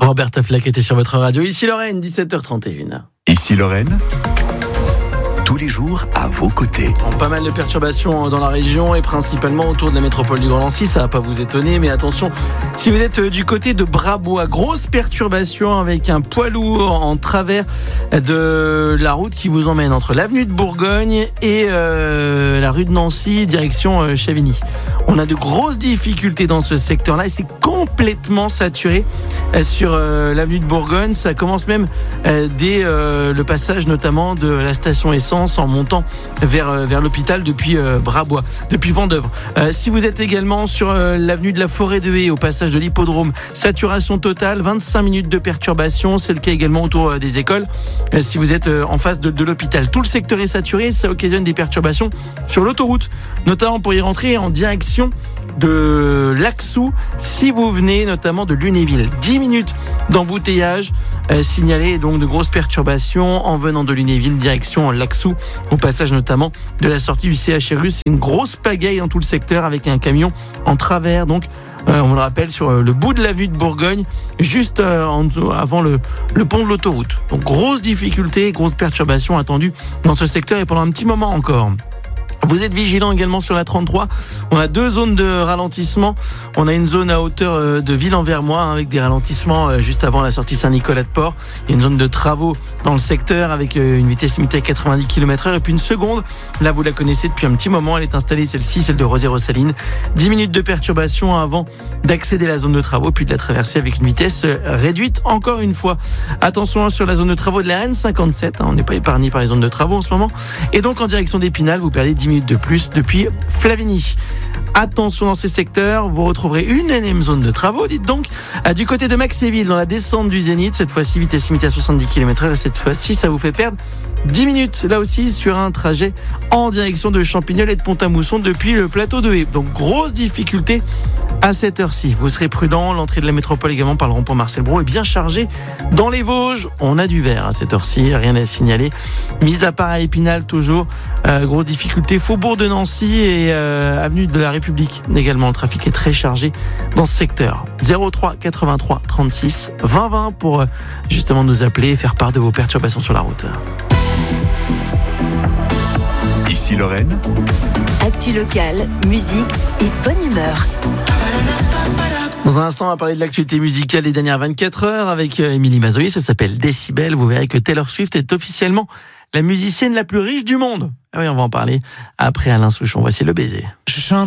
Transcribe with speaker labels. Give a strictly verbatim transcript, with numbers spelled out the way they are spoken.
Speaker 1: Roberta Flack était sur votre radio. Ici Lorraine, dix-sept heures trente et une.
Speaker 2: Ici Lorraine, tous les jours à vos côtés.
Speaker 1: Pas mal de perturbations dans la région et principalement autour de la métropole du Grand Nancy, ça va pas vous étonner, mais attention, si vous êtes du côté de Brabois, grosse perturbation avec un poids lourd en travers de la route qui vous emmène entre l'avenue de Bourgogne et euh, la rue de Nancy, direction euh, Chavigny. On a de grosses difficultés dans ce secteur-là et c'est complètement saturé euh, sur euh, l'avenue de Bourgogne. Ça commence même euh, dès euh, le passage notamment de la station essence en montant vers, euh, vers l'hôpital depuis euh, Brabois, depuis Vendeuvre. Euh, si vous êtes également sur euh, l'avenue de la Forêt de Haye, au passage de l'hippodrome, saturation totale, vingt-cinq minutes de perturbation. C'est le cas également autour euh, des écoles. Euh, si vous êtes euh, en face de, de l'hôpital, tout le secteur est saturé. Ça occasionne des perturbations sur l'autoroute, notamment pour y rentrer en direction de Laxou, si vous venez notamment de Lunéville. dix minutes d'embouteillage euh, signalé, donc de grosses perturbations en venant de Lunéville, direction Laxou, au passage notamment de la sortie du C H R U. C'est une grosse pagaille dans tout le secteur avec un camion en travers, donc euh, on le rappelle, sur euh, le bout de l'avenue de Bourgogne, juste euh, en, avant le, le pont de l'autoroute. Donc grosse difficulté, grosse perturbation attendue dans ce secteur et pendant un petit moment encore. Vous êtes vigilants également sur la trente-trois. On a deux zones de ralentissement. On a une zone à hauteur de Ville-en-Vermois hein, avec des ralentissements juste avant la sortie Saint-Nicolas-de-Port. Il y a une zone de travaux dans le secteur avec une vitesse limitée à quatre-vingt-dix kilomètres heure. Et puis une seconde, là vous la connaissez depuis un petit moment, elle est installée celle-ci, celle de Rosières-aux-Salines. dix minutes de perturbation avant d'accéder à la zone de travaux puis de la traverser avec une vitesse réduite encore une fois. Attention sur la zone de travaux de la N cinquante-sept. Hein, on n'est pas épargné par les zones de travaux en ce moment. Et donc en direction d'Épinal, vous perdez dix minutes de plus depuis Flavigny. Attention dans ces secteurs, vous retrouverez une énième zone de travaux, dites donc, du côté de Maxéville, dans la descente du Zénith. Cette fois-ci, vitesse limitée à soixante-dix kilomètres heure et cette fois-ci, ça vous fait perdre dix minutes, là aussi, sur un trajet en direction de Champignol et de Pont-à-Mousson depuis le plateau de Haye. Donc, grosse difficulté à cette heure-ci. Vous serez prudent, l'entrée de la métropole également par le rond-point Marcel Brault est bien chargée. Dans les Vosges, on a du vert à cette heure-ci, rien à signaler. Mis à part à Épinal, toujours, euh, grosse difficulté. Faubourg de Nancy et euh, avenue de la République également. Le trafic est très chargé dans ce secteur. zéro trois quatre-vingt-trois trente-six vingt vingt pour euh, justement nous appeler et faire part de vos perturbations sur la route.
Speaker 2: Ici Lorraine,
Speaker 3: actu locale, musique et bonne humeur.
Speaker 1: Dans un instant, on va parler de l'actualité musicale des dernières vingt-quatre heures avec Émilie Mazoyer. Ça s'appelle Décibel. Vous verrez que Taylor Swift est officiellement la musicienne la plus riche du monde. Ah oui, on va en parler après Alain Souchon. Voici Le Baiser.